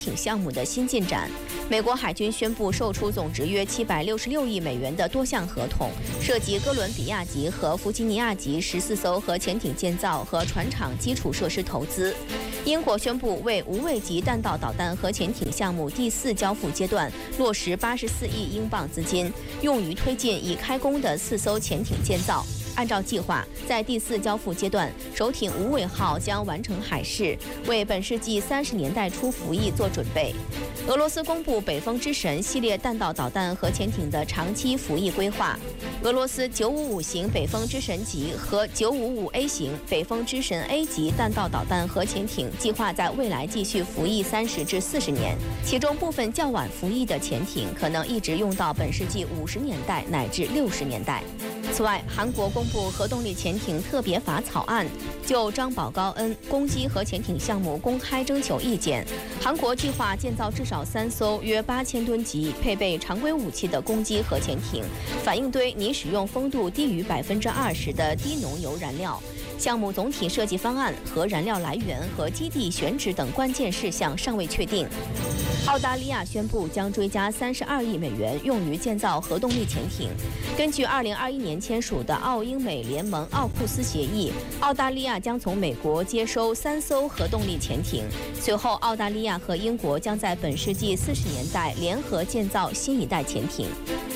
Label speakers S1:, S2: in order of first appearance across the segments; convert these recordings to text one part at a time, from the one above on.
S1: 艇项目的新进展。美国海军宣布售出总值约766亿美元的多项合同，涉及哥伦比亚级和弗吉尼亚级14艘核潜艇建造和船厂基础设施投资。英国宣布为无畏级弹道导弹核潜艇项目第4交付阶段落实84亿英镑资金，用于推进已开工的4艘潜艇建造。按照计划，在第4交付阶段，首艇无畏号将完成海试，为本世纪30年代初服役做准备。俄罗斯公布北风之神系列弹道导弹核潜艇的长期服役规划。俄罗斯955型北风之神级和955A 型北风之神 A 级弹道导弹核潜艇计划在未来继续服役30至40年，其中部分较晚服役的潜艇可能一直用到本世纪50年代乃至60年代。此外，韩国公布核动力潜艇特别法草案，就张宝高恩攻击核潜艇项目公开征求意见。韩国计划建造至少3艘约8000吨级、配备常规武器的攻击核潜艇，反应堆拟使用风度低于20%的低浓油燃料。项目总体设计方案、核燃料来源和基地选址等关键事项尚未确定。澳大利亚宣布将追加32亿美元用于建造核动力潜艇。根据2021年签署的澳英美联盟奥库斯协议，澳大利亚将从美国接收3艘核动力潜艇。随后，澳大利亚和英国将在本世纪40年代联合建造新一代潜艇。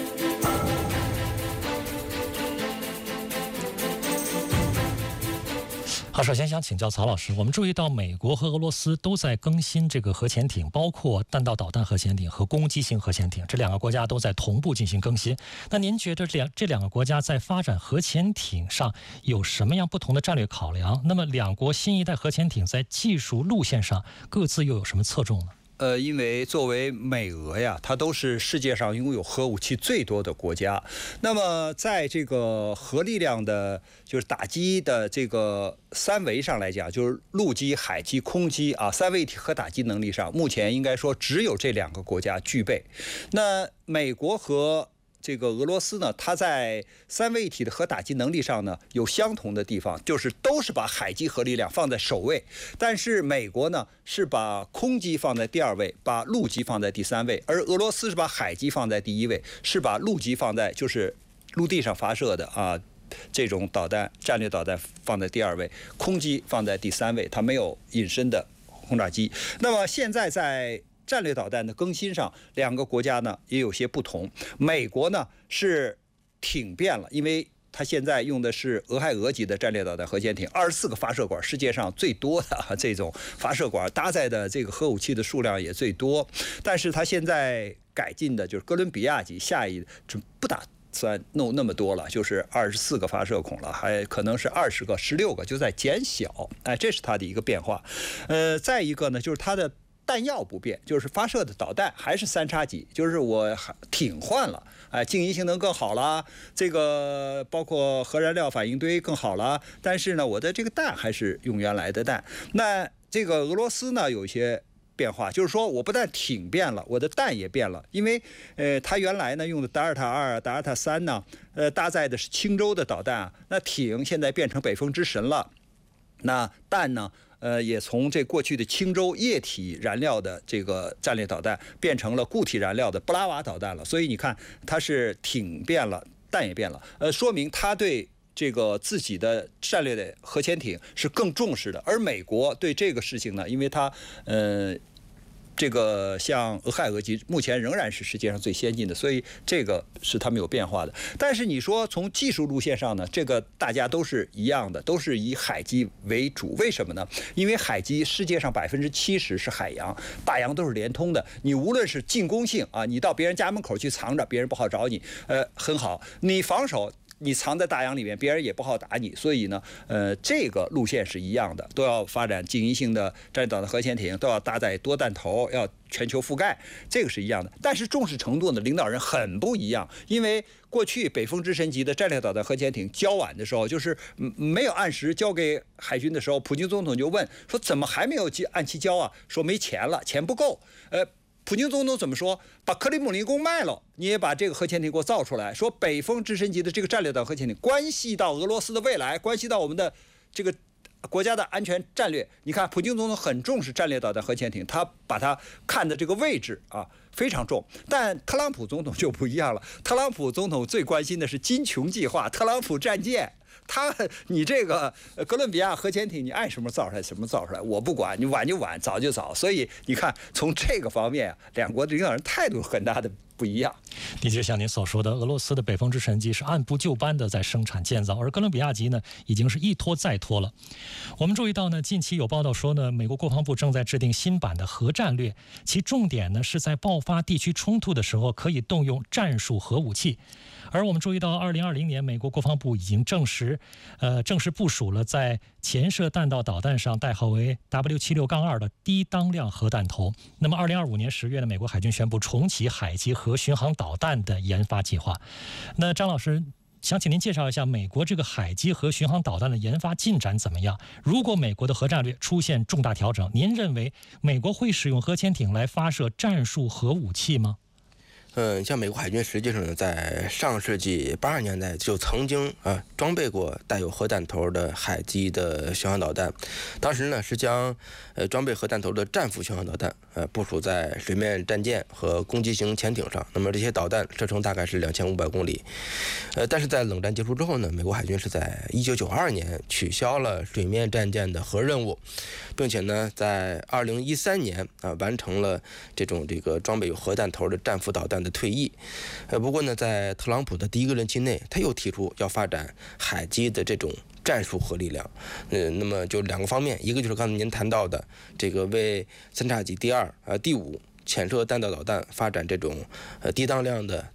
S2: 好，首先想请教曹老师，我们注意到美国和俄罗斯都在更新这个核潜艇，包括弹道导弹核潜艇和攻击型核潜艇，这2个国家都在同步进行更新。那您觉得这两个国家在发展核潜艇上有什么样不同的战略考量？那么两国新一代核潜艇在技术路线上各自又有什么侧重呢？
S3: 因为作为美俄呀，它都是世界上拥有核武器最多的国家。那么在这个核力量的，就是打击的这个3维上来讲，就是陆基、海基、空基啊，3位一体核打击能力上，目前应该说只有这2个国家具备。那美国和这个俄罗斯呢，它在3位一体的核打击能力上呢有相同的地方，就是都是把海基核力量放在首位，但是美国呢是把空基放在第2位，把陆基放在第3位，而俄罗斯是把海基放在第1位，是把陆基放在就是陆地上发射的啊这种导弹战略导弹放在第2位，空基放在第3位，它没有隐身的轰炸机。那么现在在战略导弹的更新上，2个国家呢也有些不同。美国呢是挺变了，因为它现在用的是俄亥俄级的战略导弹核潜艇，24个发射管，世界上最多的这种发射管搭载的这个核武器的数量也最多。但是它现在改进的就是哥伦比亚级，下一不打算弄那么多了，就是24个发射孔了，还可能是20个、16个，就在减小。哎，这是它的一个变化。再一个呢，就是它的弹药不变，就是发射的导弹还是3叉戟，就是我挺换了，静音性能更好了，这个包括核燃料反应堆更好了，但是呢，我的这个弹还是用原来的弹。那这个俄罗斯呢，有一些变化，就是说我不但挺变了，我的弹也变了，因为它原来呢用的达尔塔2、达尔塔3呢，搭载的是青州的导弹，那挺现在变成北风之神了，那弹呢？也从这过去的青州液体燃料的这个战略导弹变成了固体燃料的布拉瓦导弹了，所以你看它是挺变了，弹也变了，说明它对这个自己的战略的核潜艇是更重视的。而美国对这个事情呢，因为它这个像俄亥俄级目前仍然是世界上最先进的，所以这个是他们有变化的。但是你说从技术路线上呢，这个大家都是一样的，都是以海基为主。为什么呢？因为海基世界上70%是海洋，大洋都是连通的。你无论是进攻性啊，你到别人家门口去藏着，别人不好找你，很好。你防守，你藏在大洋里面，别人也不好打你，所以呢，这个路线是一样的，都要发展静音性的战略导弹核潜艇，都要搭载多弹头，要全球覆盖，这个是一样的。但是重视程度呢，领导人很不一样，因为过去北风之神级的战略导弹核潜艇交晚的时候，就是没有按时交给海军的时候，普京总统就问说怎么还没有按期交啊？说没钱了，钱不够。普京总统怎么说？把克里姆林宫卖了，你也把这个核潜艇给我造出来。说北风之神级的这个战略导弹核潜艇关系到俄罗斯的未来，关系到我们的这个国家的安全战略，你看普京总统很重视战略导弹核潜艇，他把它看的这个位置啊非常重。但特朗普总统就不一样了，特朗普总统最关心的是金琼计划、特朗普战舰。你这个哥伦比亚核潜艇，你爱什么造出来什么造出来，我不管，你晚就晚，早就早。所以你看，从这个方面啊，两国的领导人态度很大的不一样。
S2: 的确，像您所说的，俄罗斯的北风之神级是按部就班的在生产建造，而哥伦比亚级呢，已经是一拖再拖了。我们注意到呢，近期有报道说呢，美国国防部正在制定新版的核战略，其重点呢是在爆发地区冲突的时候可以动用战术核武器。而我们注意到，2020年，美国国防部已经正式部署了在潜射弹道导弹上代号为 W76-2 的低当量核弹头。那么，2025年10月呢，美国海军宣布重启海基核巡航导弹的研发计划。那张老师，想请您介绍一下美国这个海基核巡航导弹的研发进展怎么样？如果美国的核战略出现重大调整，您认为美国会使用核潜艇来发射战术核武器吗？
S4: 像美国海军实际上呢，在上世纪80年代就曾经装备过带有核弹头的海基的巡航导弹。当时呢是将装备核弹头的战斧巡航导弹部署在水面战舰和攻击型潜艇上。那么这些导弹射程大概是2500公里。但是在冷战结束之后呢，美国海军是在1992年取消了水面战舰的核任务，并且呢在2013年完成了这个装备有核弹头的战斧导弹的退役。不过呢，在特朗普的第一个任期内，他又提出要发展海基的这种战术核力量。那么就两个方面，一个就是刚才您谈到的这个为三叉戟第2、第5潜射弹道导弹发展这种低当量的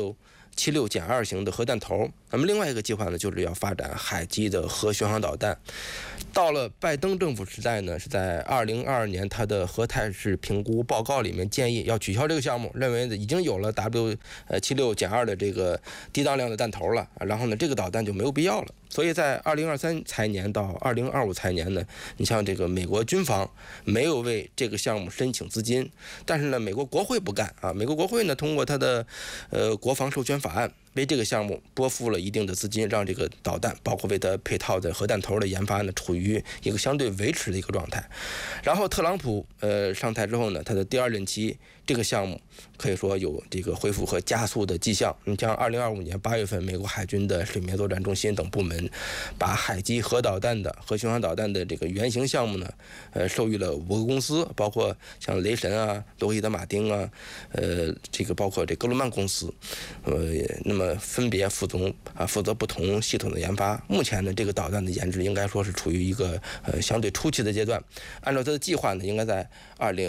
S4: W76-2 型的核弹头。那么另外一个计划呢，就是要发展海基的核巡航导弹。到了拜登政府时代呢，是在2022年他的核态势评估报告里面建议要取消这个项目，认为已经有了 W76-2 的这个低当量的弹头了，然后呢这个导弹就没有必要了。所以在2023财年到2025财年呢，你像这个美国军方没有为这个项目申请资金，但是呢美国国会不干啊，美国国会呢通过他的国防授权法案，为这个项目拨付了一定的资金，让这个导弹包括为它配套的核弹头的研发呢，处于一个相对维持的一个状态。然后特朗普上台之后呢，他的第2任期这个项目可以说有这个恢复和加速的迹象。你像2025年8月份，美国海军的水面作战中心等部门把海基核导弹的核巡航导弹的这个原型项目呢，授予了5个公司，包括像雷神啊、洛克希德马丁啊，这个包括这哥伦曼公司，那么分别负责不同系统的研发。目前呢，这个导弹的研制应该说是处于一个相对初期的阶段。按照它的计划呢，应该在